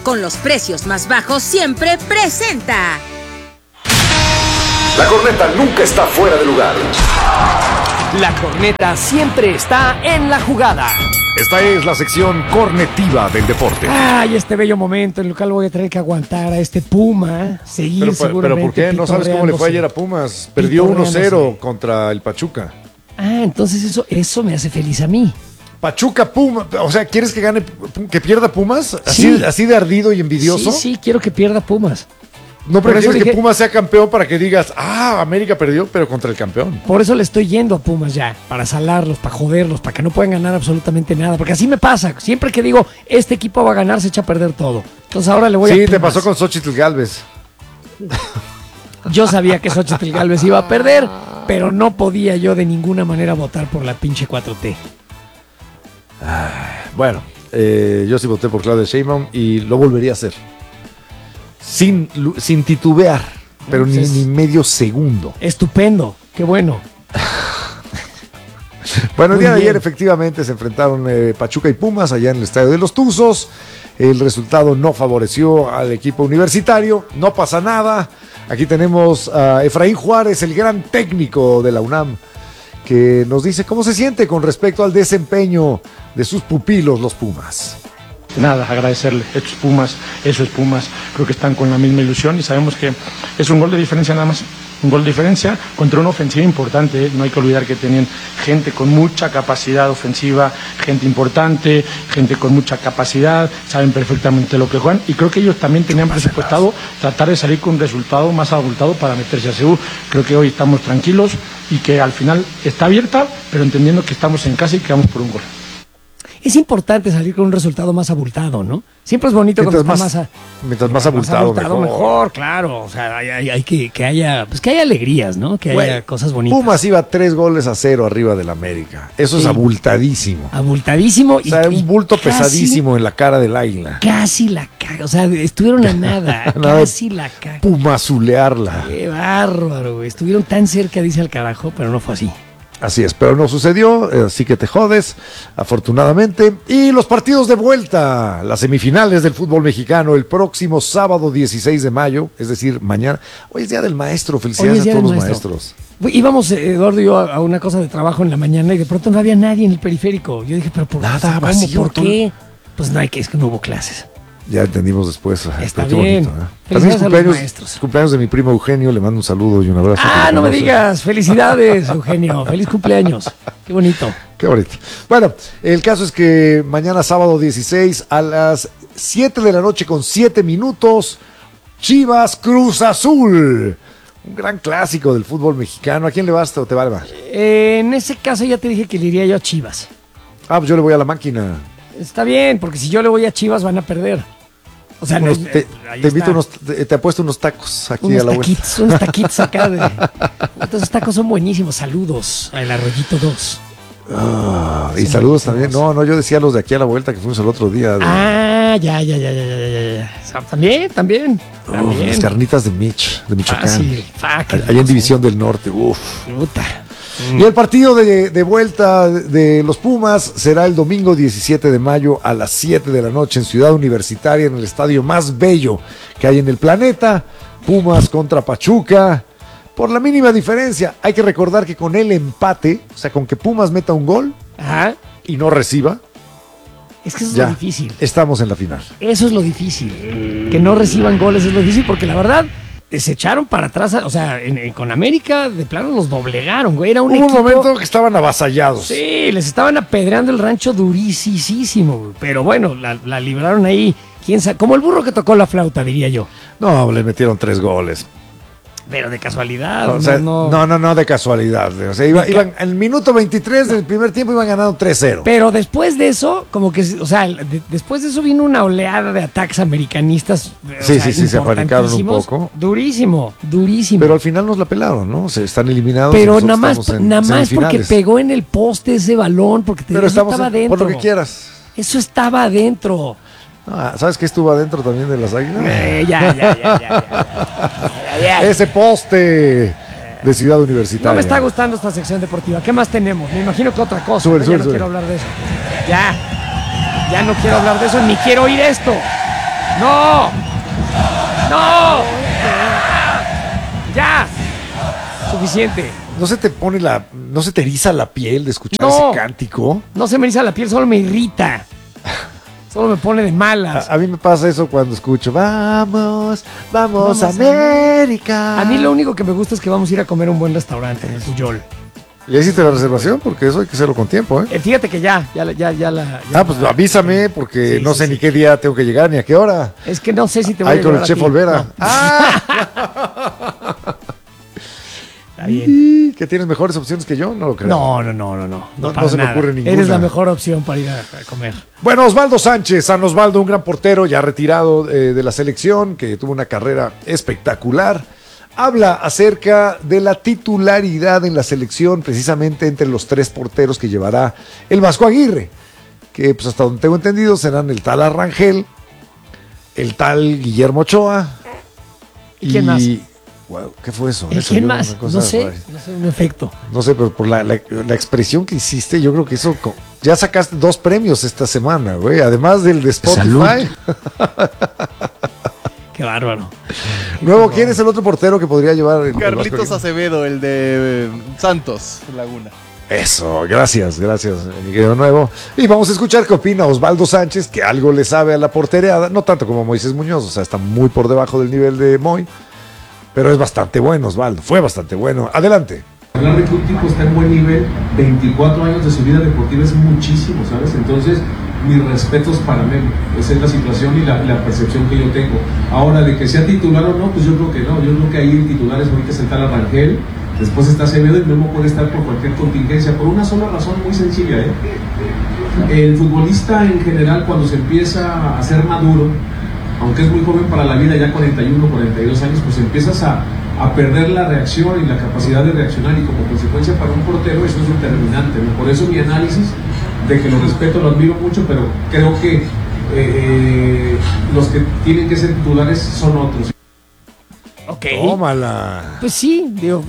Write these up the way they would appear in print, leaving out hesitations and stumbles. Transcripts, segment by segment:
con los precios más bajos siempre presenta. La corneta nunca está fuera de lugar. La corneta siempre está en la jugada. Esta es la sección cornetiva del deporte. Ay, este bello momento en el cual voy a tener que aguantar a este Puma, seguir seguramente. ¿Pero por qué? ¿No sabes cómo le fue ayer a Pumas? Perdió 1-0 contra el Pachuca. Ah, entonces eso me hace feliz a mí. Pachuca, Puma, o sea, ¿quieres que pierda Pumas? Sí. ¿Así de ardido y envidioso? Sí, quiero que pierda Pumas. No prefieres que Pumas sea campeón para que digas, América perdió, pero contra el campeón. Por eso le estoy yendo a Pumas ya, para salarlos, para joderlos, para que no puedan ganar absolutamente nada. Porque así me pasa, siempre que digo, este equipo va a ganar, se echa a perder todo. Entonces ahora le voy a Pumas. Sí, te pasó con Xóchitl Gálvez. Yo sabía que Xóchitl Gálvez iba a perder, pero no podía yo de ninguna manera votar por la pinche 4T. Bueno, yo sí voté por Claudia Sheinbaum y lo volvería a hacer. Sin titubear, pero ni medio segundo. Estupendo, qué bueno. Bueno, el día de ayer efectivamente se enfrentaron Pachuca y Pumas allá en el Estadio de los Tuzos. El resultado no favoreció al equipo universitario, no pasa nada. Aquí tenemos a Efraín Juárez, el gran técnico de la UNAM, que nos dice cómo se siente con respecto al desempeño de sus pupilos, los Pumas. Nada, agradecerle. Estos Pumas, esos Pumas, creo que están con la misma ilusión y sabemos que es un gol de diferencia nada más. Un gol de diferencia contra una ofensiva importante. No hay que olvidar que tenían gente con mucha capacidad ofensiva, gente importante, gente con mucha capacidad, saben perfectamente lo que juegan y creo que ellos también tenían presupuestado tratar de salir con un resultado más abultado para meterse a Seúl. Creo que hoy estamos tranquilos y que al final está abierta, pero entendiendo que estamos en casa y que vamos por un gol. Es importante salir con un resultado más abultado, ¿no? Siempre es bonito cuando está mientras más abultado mejor, claro. O sea, hay que haya alegrías, ¿no? Que haya cosas bonitas. Pumas iba 3-0 arriba del América. Eso es abultadísimo. Abultadísimo. O sea, un bulto pesadísimo en la cara del águila. Casi la caga. O sea, estuvieron a nada. Casi la caga. Pumazulearla. Qué bárbaro, güey. Estuvieron tan cerca, dice el carajo, pero no fue así. Así es, pero no sucedió, así que te jodes, afortunadamente. Y los partidos de vuelta, las semifinales del fútbol mexicano, el próximo sábado 16 de mayo, es decir, mañana. Hoy es Día del Maestro, felicidades a todos los maestros. Íbamos, Eduardo y yo, a una cosa de trabajo en la mañana y de pronto no había nadie en el periférico. Yo dije, pero nada, vacío, ¿por qué? Pues no, es que no hubo clases. Ya entendimos después. Está bien. Bonito, también cumpleaños de mi primo Eugenio, le mando un saludo y un abrazo. No me digas, felicidades, Eugenio, feliz cumpleaños. Qué bonito. Qué bonito. Bueno, el caso es que mañana sábado 16 a las 7 de la noche con 7 minutos, Chivas Cruz Azul. Un gran clásico del fútbol mexicano. ¿A quién le vas o te vale más? En ese caso ya te dije que le iría yo a Chivas. Pues yo le voy a la máquina. Está bien, porque si yo le voy a Chivas van a perder. O sea, te invito te apuesto unos tacos aquí a la vuelta. Unos taquitos acá. Esos tacos son buenísimos. Saludos al Arroyito 2. Y saludos también. No, yo decía los de aquí a la vuelta que fuimos el otro día. Ya. También. Las carnitas de Michoacán. Sí, allá en División del Norte. Puta. Y el partido de vuelta de los Pumas será el domingo 17 de mayo a las 7 de la noche en Ciudad Universitaria, en el estadio más bello que hay en el planeta. Pumas contra Pachuca. Por la mínima diferencia, hay que recordar que con el empate, o sea, con que Pumas meta un gol y no reciba, es que eso es lo difícil. Estamos en la final. Eso es lo difícil. Que no reciban goles es lo difícil porque la verdad se echaron para atrás, o sea, con América de plano los doblegaron, güey. Hubo un momento que estaban avasallados. Sí, les estaban apedreando el rancho durísimo, güey. Pero bueno, la libraron ahí, quién sabe, como el burro que tocó la flauta, diría yo. No, le metieron 3 goles. Pero de casualidad. O sea, no de casualidad. O sea, iban en el minuto 23 del primer tiempo iban ganando 3-0. Pero después de eso, como que, o sea, después de eso vino una oleada de ataques americanistas. Sí, se apanicaron un poco. Durísimo. Pero al final nos la pelaron, ¿no? Se están eliminados. Pero nada más porque pegó en el poste ese balón, porque estaba adentro. Por lo que quieras. Eso estaba adentro. ¿Sabes qué estuvo adentro también de las Águilas? Ya. Ese poste de Ciudad Universitaria. No me está gustando esta sección deportiva. ¿Qué más tenemos? Me imagino que otra cosa. No quiero hablar de eso. Ya no quiero hablar de eso, ni quiero oír esto. ¡No! ¡No! ¡Ya! Suficiente. ¿No se te eriza la piel de escuchar No. ese cántico? No se me eriza la piel, solo me irrita. Solo me pone de malas. A mí me pasa eso cuando escucho vamos América. A mí lo único que me gusta es que vamos a ir a comer a un buen restaurante en el Puyol. ¿Ya hiciste la reservación? Porque eso hay que hacerlo con tiempo, ¿eh? Fíjate que ya Pues avísame porque Sí, no sí, sé sí. ni qué día tengo que llegar ni a qué hora. Es que no sé si te voy a Ahí con el llevar a chef ti. Olvera. No. ¡Ah! Está bien. ¿Y que tienes mejores opciones que yo? No lo creo. No, No se me ocurre ninguna. Eres la mejor opción para ir a comer. Bueno, Osvaldo Sánchez, San Osvaldo, un gran portero ya retirado de la selección, que tuvo una carrera espectacular. Habla acerca de la titularidad en la selección, precisamente entre los 3 porteros que llevará el Vasco Aguirre, que pues hasta donde tengo entendido serán el tal Arrangel, el tal Guillermo Ochoa. ¿Y quién más? Wow, ¿qué fue eso? ¿Y Eso quién yo más? una cosa No sé, rara. un efecto. No sé, pero por la expresión que hiciste, yo creo que eso... Ya sacaste 2 premios esta semana, güey. Además del de Spotify. Salud. Qué bárbaro. Nuevo, ¿quién es el otro portero que podría llevar el Carlitos Vasco? Acevedo, el de Santos Laguna. Eso, gracias, mi querido Nuevo. Y vamos a escuchar qué opina Osvaldo Sánchez, que algo le sabe a la portereada, no tanto como Moisés Muñoz, o sea, está muy por debajo del nivel de Moy, pero es bastante bueno, Osvaldo, fue bastante bueno. Adelante. Hablar de que un tipo está en buen nivel, 24 años de su vida deportiva es muchísimo, ¿sabes? Entonces, mis respetos para Memo. Esa es la situación y la percepción que yo tengo. Ahora, de que sea titular o no, pues yo creo que no. Yo creo que ahí el titular es ahorita es el tal Arrangel, después está Acevedo y Memo puede estar por cualquier contingencia, por una sola razón muy sencilla, ¿eh? El futbolista en general, cuando se empieza a ser maduro, aunque es muy joven para la vida, ya 41, 42 años, pues empiezas a perder la reacción y la capacidad de reaccionar, y como consecuencia para un portero eso es determinante, ¿no? Por eso mi análisis de que lo respeto, lo admiro mucho, pero creo que los que tienen que ser titulares son otros. Ok. Tómala. Pues sí, digo,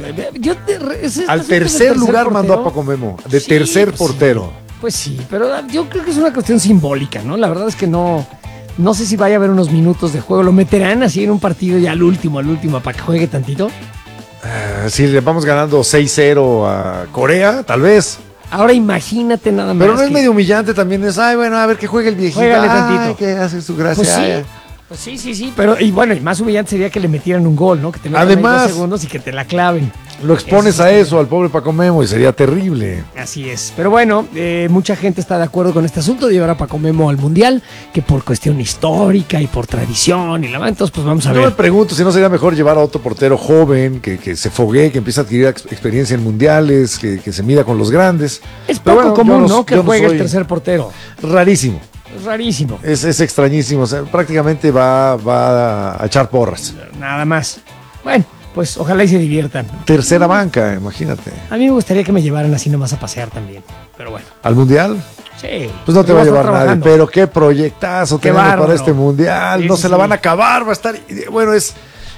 Al tercer lugar mandó a Paco Memo, de Sí, tercer pues sí. portero. Pues sí, pero yo creo que es una cuestión simbólica, ¿no? La verdad es que no sé si vaya a haber unos minutos de juego. ¿Lo meterán así en un partido ya al último, para que juegue tantito? Si le vamos ganando 6-0 a Corea, tal vez. Ahora imagínate nada más. Pero no es que- medio humillante también, es, ay, bueno, a ver que juegue el viejito. Juégale Ay, tantito. que hace su gracia. Pues sí. Ay. Pues sí, pero y bueno, y más humillante sería que le metieran un gol, ¿no? Que te metan ahí Además- 2 segundos y que te la claven. Lo expones a eso, al pobre Paco Memo, y sería terrible. Así es. Pero bueno, mucha gente está de acuerdo con este asunto de llevar a Paco Memo al Mundial, que por cuestión histórica y por tradición y la entonces pues vamos a Yo me ver. pregunto si no sería mejor llevar a otro portero joven, que se foguee, que empiece a adquirir experiencia en mundiales, que se mida con los grandes. Es Pero poco bueno, común, yo ¿no? Que yo juegue soy el tercer portero. Rarísimo. Es rarísimo. Es extrañísimo. O sea, prácticamente va a echar porras. Nada más. Bueno, pues ojalá y se diviertan. Tercera banca, imagínate. A mí me gustaría que me llevaran así nomás a pasear también. Pero bueno. ¿Al mundial? Sí. Pues no te va a llevar nadie, trabajando. pero qué proyectazo Qué tenemos bárbaro. para este mundial. Sí, No sí, se la sí. van a acabar, va a estar. Bueno, es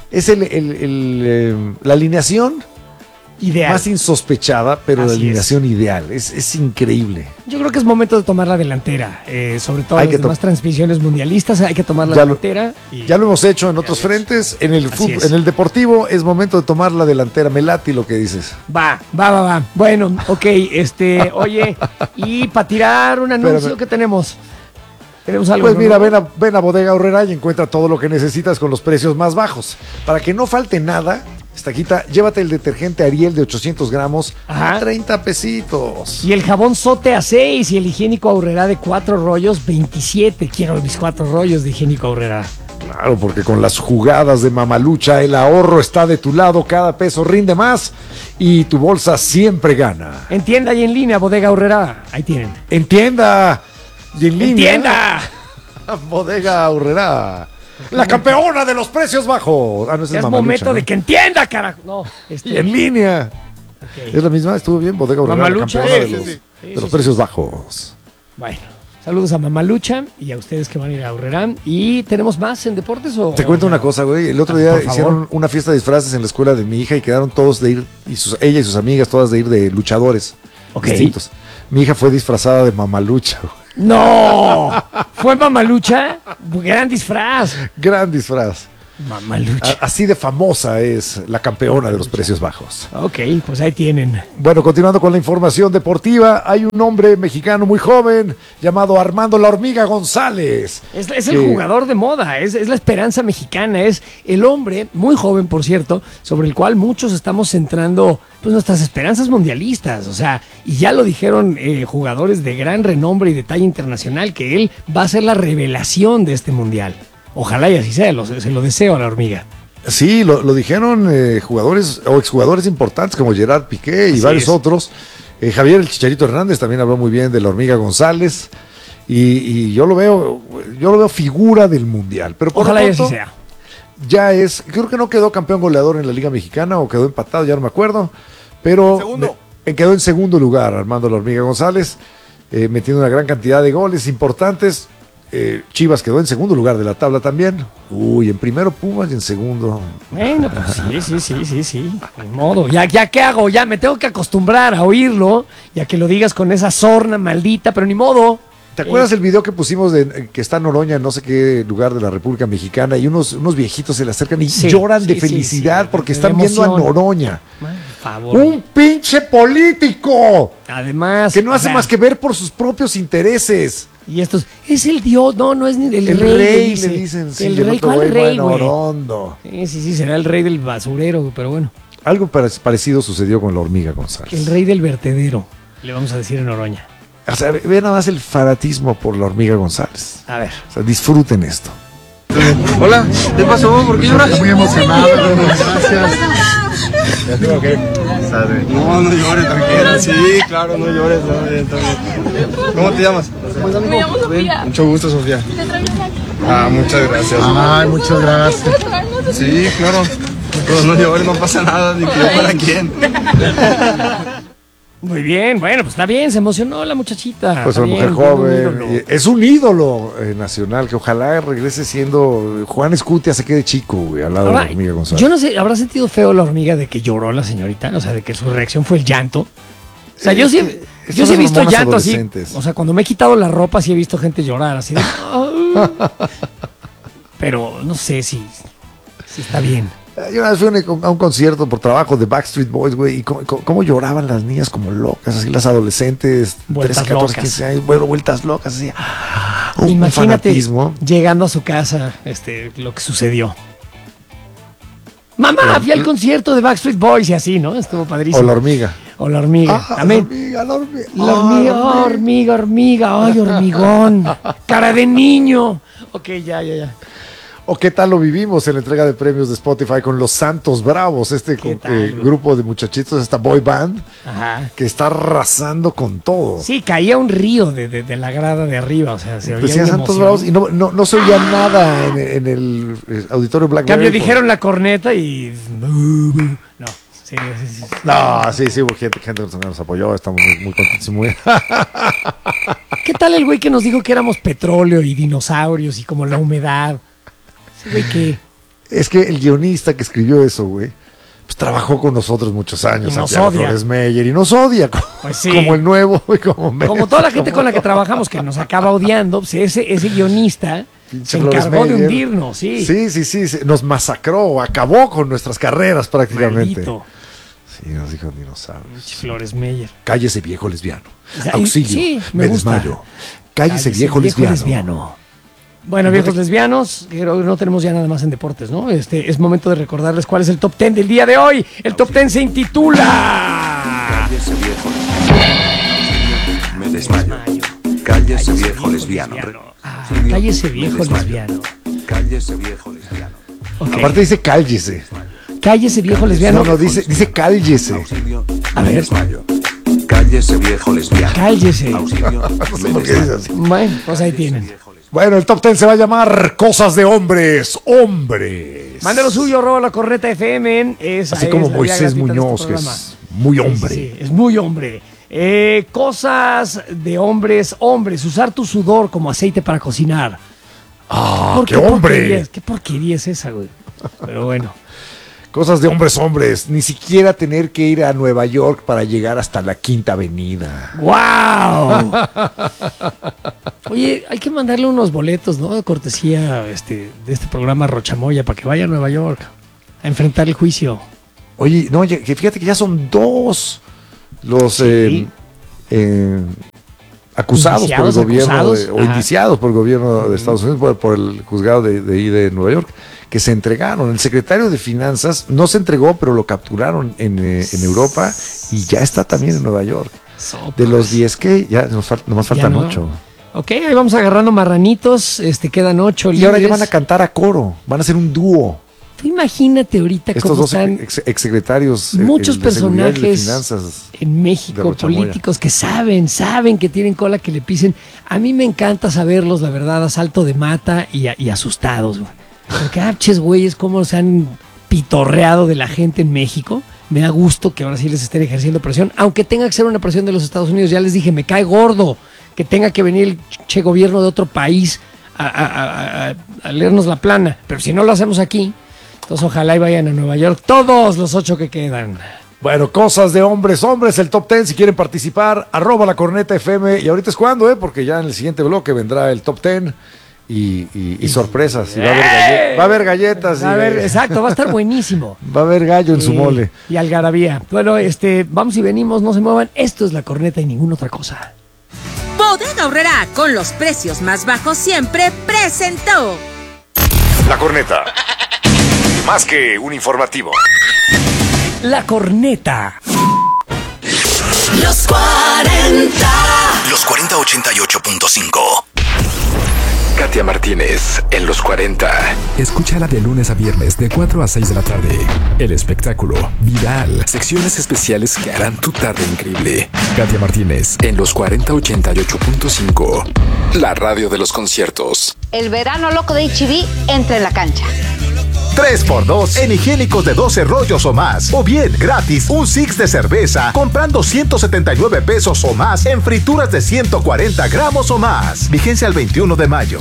la alineación Ideal. más insospechada, pero la Así alineación ideal. Es increíble. Yo creo que es momento de tomar la delantera. Sobre todo Hay en que las demás transmisiones mundialistas. Hay que tomar la Ya lo- delantera. Y Ya lo hemos hecho en otros frentes. En el Así fútbol, es. en el deportivo es momento de tomar la delantera. Me late lo que dices. Va. Bueno, ok, oye, y para tirar un anuncio Espérame. que tenemos. Tenemos algo. Pues ¿no? mira, ven a Bodega Aurrera y encuentra todo lo que necesitas con los precios más bajos. Para que no falte nada, Estaquita, llévate el detergente Ariel de 800 gramos Ajá. a 30 pesitos. Y el jabón Sote a 6 y el higiénico Aurrera de 4 rollos, 27. Quiero mis 4 rollos de higiénico Aurrera. Claro, porque con las jugadas de Mamalucha el ahorro está de tu lado, cada peso rinde más y tu bolsa siempre gana. En tienda y en línea, Bodega Aurrera. Ahí tienen. Entienda y en línea. ¡Entienda! Bodega Aurrera, la campeona de los precios bajos. Ah, no, ese Ya es es Mamalucha, momento ¿no? de que entienda, carajo. No, Y en línea. ok. Es la misma, estuvo bien, Bodega Aurrera, la Mamalucha, campeona sí, de los, sí, sí. de los precios bajos. Bueno, saludos a Mamalucha y a ustedes que van a ir a Aurrera. ¿Y tenemos más en deportes o...? Te cuento una cosa, güey. El otro día Por favor. hicieron una fiesta de disfraces en la escuela de mi hija y quedaron todos de ir, ella y sus amigas, todas de ir de luchadores Ok. distintos. Mi hija fue disfrazada de Mamalucha, güey. ¡No! ¿Fue Mamalucha? Gran disfraz. Gran disfraz. Mamalucha. Así de famosa es la campeona de los precios bajos. Ok, pues ahí tienen. Bueno, continuando con la información deportiva, hay un hombre mexicano muy joven llamado Armando La Hormiga González. Es el jugador de moda, es la esperanza mexicana, es el hombre, muy joven por cierto, sobre el cual muchos estamos centrando pues, nuestras esperanzas mundialistas. O sea, y ya lo dijeron jugadores de gran renombre y de talla internacional, que él va a ser la revelación de este mundial. Ojalá y así sea, se lo deseo a La Hormiga. Sí, lo dijeron jugadores o exjugadores importantes como Gerard Piqué y Así varios es. otros. Javier el Chicharito Hernández también habló muy bien de La Hormiga González. Y yo lo veo figura del mundial. Pero por Ojalá lo y así pronto, sea. ya es, creo que no quedó campeón goleador en la Liga Mexicana o quedó empatado, ya no me acuerdo. Pero quedó en segundo lugar Armando La Hormiga González, metiendo una gran cantidad de goles importantes. Chivas quedó en segundo lugar de la tabla también. Uy, en primero Pumas y en segundo. Bueno, pues sí. Ni modo. Ya qué hago, ya me tengo que acostumbrar a oírlo, ya que lo digas con esa sorna maldita, pero ni modo. ¿Te acuerdas el video que pusimos de que está Noroña en no sé qué lugar de la República Mexicana y unos viejitos se le acercan y lloran de felicidad porque están viendo a Noroña? Por favor. ¡Un pinche político! Además, Que no hace más que ver por sus propios intereses. Y estos, es el dios, no es ni el El rey. rey le dicen, sí, el el rey, otro ¿cuál güey, rey, güey? Orondo. Sí, será el rey del basurero, pero bueno. Algo parecido sucedió con La Hormiga González. El rey del vertedero, le vamos a decir en Noroña. O sea, ve nada más el fanatismo por La Hormiga González. A ver. O sea, disfruten esto. Hola, ¿qué pasó? ¿Por qué lloras? Muy emocionado, gracias. No llores, tranquila. Sí, claro, no llores. No, bien, está bien. ¿Cómo te llamas? Me llamo Sofía. Mucho gusto, Sofía. Muchas gracias. Ay, muchas gracias. Sí, claro. Pero no llores, no pasa nada, ni que yo para quién. Muy bien, bueno, pues está bien, se emocionó la muchachita. Pues Está una mujer bien, joven. Es un ídolo nacional que ojalá regrese siendo. Juan Escutia se quede chico, güey, al lado Ahora, de La Hormiga González. yo no sé, ¿habrá sentido feo La Hormiga de que lloró la señorita? O sea, de que su reacción fue el llanto. O sea, yo sí he visto llanto así. O sea, cuando me he quitado la ropa sí he visto gente llorar así de... Pero no sé si está bien. Yo una vez fui a un concierto por trabajo de Backstreet Boys, güey, y cómo lloraban las niñas como locas, así las adolescentes, Vueltas 13, 14, locas. 15 años, bueno, vueltas locas, así. Un Imagínate fanatismo. llegando a su casa, lo que sucedió. Mamá, fui al concierto de Backstreet Boys y así, ¿no? Estuvo padrísimo. O La Hormiga. O La Hormiga. Amén. La Hormiga. Hormiga. Ay, hormigón. Cara de niño. Ok, ya. ¿O qué tal lo vivimos en la entrega de premios de Spotify con los Santos Bravos, grupo de muchachitos, esta boy band, Ajá. que está arrasando con todo? Sí, caía un río de la grada de arriba, o sea, se oía Decía una Santos emoción. Bravos y no se oía nada en el auditorio En Blackberry. cambio dijeron la corneta y... No, sí. No, sí, hubo gente que nos apoyó, estamos muy contentos y muy... ¿Qué tal el güey que nos dijo que éramos petróleo y dinosaurios y como la humedad? Ese güey que... Es que el guionista que escribió eso, güey, pues trabajó con nosotros muchos años, Y nos Santiago odia. Flores Meyer, y nos odia, Pues sí. como el nuevo, y Como toda la gente con la que trabajamos que nos acaba odiando, pues ese guionista se Flores encargó de Meyer. hundirnos, sí. Sí, nos masacró, acabó con nuestras carreras prácticamente. Maldito. Sí, nos dijo dinosaurios. Flores Meyer. Cállese viejo lesbiano. O sea, Auxilio, sí, me me gusta. desmayo. Cállese viejo lesbiano. Bueno, viejos lesbianos, creo que no tenemos ya nada más en deportes, ¿no? Es momento de recordarles cuál es el top 10 del día de hoy. El top 10 se intitula... Cállese viejo lesbiano. Me desmayo. Cállese viejo lesbiano. Cállese viejo lesbiano. Cállese viejo lesbiano. Okay. Aparte dice cállese. Cállese viejo lesbiano. No, dice cállese. A ver. Desmayo. Cállese viejo lesbiano. Cállese. Auxilio. No sé por qué dice así. Bueno, pues ahí tienen. Bueno, el top 10 se va a llamar Cosas de Hombres. Hombres. Mándalo suyo, la corneta FM. Así como Moisés Muñoz, que es muy hombre. Sí, es muy hombre. Cosas de hombres. Usar tu sudor como aceite para cocinar. ¡Ah, qué hombre! Qué porquería es esa, güey. Pero bueno. Cosas de hombres, ni siquiera tener que ir a Nueva York para llegar hasta la Quinta Avenida. ¡Wow! Oye, hay que mandarle unos boletos, ¿no? De cortesía de este programa Rochamoya para que vaya a Nueva York a enfrentar el juicio. Oye, no, que fíjate que ya son 2 los acusados por el gobierno o indiciados por el gobierno de Estados Unidos, por el juzgado de Nueva York, que se entregaron. El secretario de Finanzas no se entregó, pero lo capturaron en Europa y ya está también en Nueva York. De los 10 que ya nomás faltan 8. Ok, ahí vamos agarrando marranitos, quedan 8 y ahora ya van a cantar a coro, van a hacer un dúo. Tú imagínate ahorita estos cómo dos están exsecretarios, muchos personajes finanzas en México, políticos que saben que tienen cola que le pisen. A mí me encanta saberlos, la verdad, a salto de mata y asustados, güey. Porque güeyes, cómo se han pitorreado de la gente en México. Me da gusto que ahora sí les estén ejerciendo presión, aunque tenga que ser una presión de los Estados Unidos. Ya les dije, me cae gordo que tenga que venir el gobierno de otro país a leernos la plana, pero si no lo hacemos aquí, entonces ojalá y vayan a Nueva York todos los 8 que quedan. Bueno, cosas de hombres, el top 10, si quieren participar, @lacornetafm, y ahorita es cuando, porque ya en el siguiente bloque vendrá el top 10 y sorpresas, y va a haber galletas. Exacto, va a estar buenísimo. Va a haber gallo en su mole. Y algarabía. Bueno, vamos y venimos, no se muevan, esto es La Corneta y ninguna otra cosa. Bodega Aurrerá, con los precios más bajos siempre, presentó La Corneta. Más que un informativo. La Corneta. Los 40. Los 4088.5. Katia Martínez en Los 40. Escúchala de lunes a viernes de 4 a 6 de la tarde. El espectáculo viral. Secciones especiales que harán tu tarde increíble. Katia Martínez en Los 4088.5. La radio de los conciertos. El verano loco de H-E-B entra en la cancha. 3x2 en higiénicos de 12 rollos o más. O bien, gratis, un six de cerveza comprando 179 pesos o más en frituras de 140 gramos o más. Vigencia el 21 de mayo.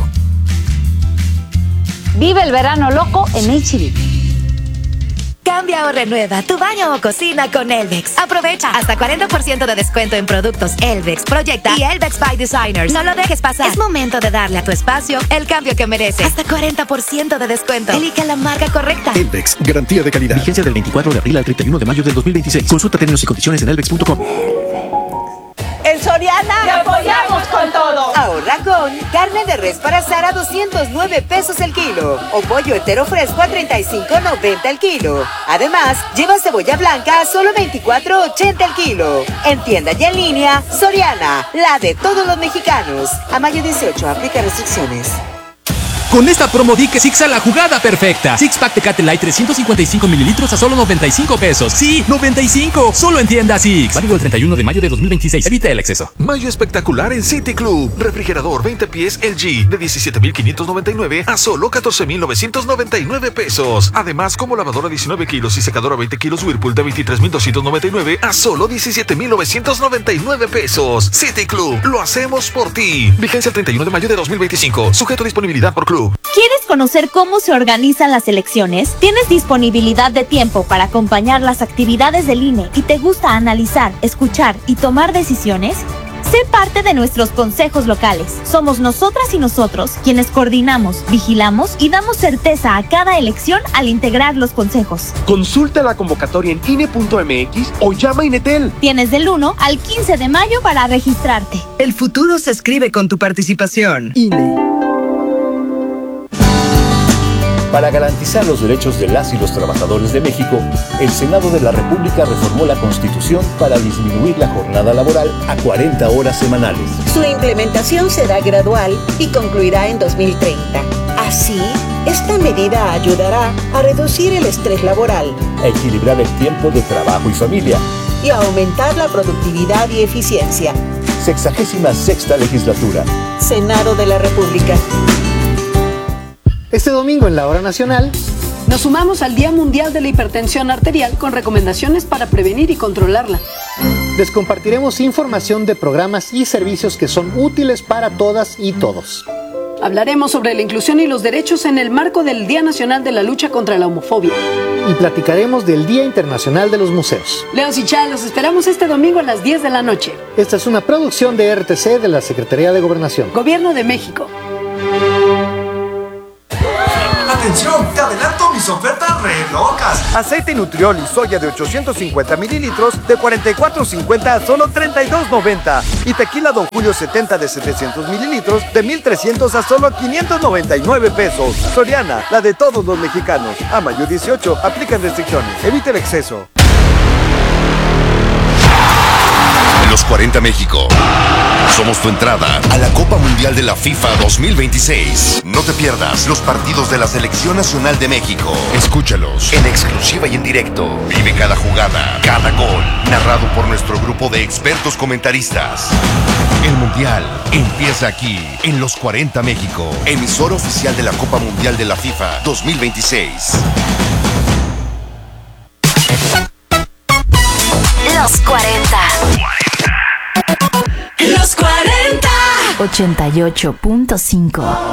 Vive el verano loco en H-E-B. Cambia o renueva tu baño o cocina con Elvex. Aprovecha hasta 40% de descuento en productos Elvex, Proyecta y Elvex by Designers. No lo dejes pasar. Es momento de darle a tu espacio el cambio que merece. Hasta 40% de descuento. Elige la marca correcta. Elvex, garantía de calidad. Vigencia del 24 de abril al 31 de mayo del 2026. Consulta términos y condiciones en elvex.com. En Soriana te apoyamos con todo. Ahorra con carne de res para asar a 209 pesos el kilo o pollo entero fresco a 35.90 el kilo. Además, lleva cebolla blanca a solo 24.80 el kilo. En tienda y en línea, Soriana, la de todos los mexicanos. A mayo 18, aplica restricciones. Con esta promo di que Six a la jugada perfecta. Six Pack Tecate Light 355 mililitros a solo 95 pesos. Sí, 95. Solo en tienda Six. Válido el 31 de mayo de 2026. Evita el exceso. Mayo espectacular en City Club. Refrigerador 20 pies LG de 17.599 a solo 14.999 pesos. Además, como lavadora 19 kilos y secadora 20 kilos Whirlpool de 23.299 a solo 17.999 pesos. City Club. Lo hacemos por ti. Vigencia el 31 de mayo de 2025. Sujeto a disponibilidad por club. ¿Quieres conocer cómo se organizan las elecciones? ¿Tienes disponibilidad de tiempo para acompañar las actividades del INE y te gusta analizar, escuchar y tomar decisiones? Sé parte de nuestros consejos locales. Somos nosotras y nosotros quienes coordinamos, vigilamos y damos certeza a cada elección al integrar los consejos. Consulta la convocatoria en INE.mx o llama a Inetel. Tienes del 1 al 15 de mayo para registrarte. El futuro se escribe con tu participación. INE. Para garantizar los derechos de las y los trabajadores de México, el Senado de la República reformó la Constitución para disminuir la jornada laboral a 40 horas semanales. Su implementación será gradual y concluirá en 2030. Así, esta medida ayudará a reducir el estrés laboral, a equilibrar el tiempo de trabajo y familia y a aumentar la productividad y eficiencia. 66ª legislatura. Senado de la República. Este domingo en la Hora Nacional nos sumamos al Día Mundial de la Hipertensión Arterial con recomendaciones para prevenir y controlarla. Les compartiremos información de programas y servicios que son útiles para todas y todos. Hablaremos sobre la inclusión y los derechos en el marco del Día Nacional de la Lucha contra la Homofobia. Y platicaremos del Día Internacional de los Museos. Leos y Chá, los esperamos este domingo a las 10 de la noche. Esta es una producción de RTC de la Secretaría de Gobernación. Gobierno de México. ¡Atención! ¡Te adelanto mis ofertas re locas! Aceite Nutrioli soya de 850 mililitros de $44.50 a solo $32.90. Y tequila Don Julio 70 de 700 mililitros de $1,300 a solo $599. Soriana, la de todos los mexicanos. A mayo 18, aplican restricciones. Evite el exceso. Los 40 México. Somos tu entrada a la Copa Mundial de la FIFA 2026. No te pierdas los partidos de la Selección Nacional de México. Escúchalos en exclusiva y en directo. Vive cada jugada, cada gol, narrado por nuestro grupo de expertos comentaristas. El Mundial empieza aquí, en Los 40 México, emisora oficial de la Copa Mundial de la FIFA 2026. Los 40. Los 40. 88.5.